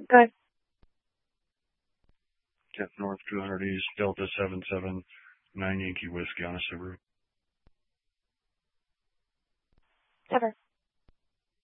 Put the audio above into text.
Good. Jet North 200 East, Delta 779 Yankee Whiskey on a Subaru. Cover.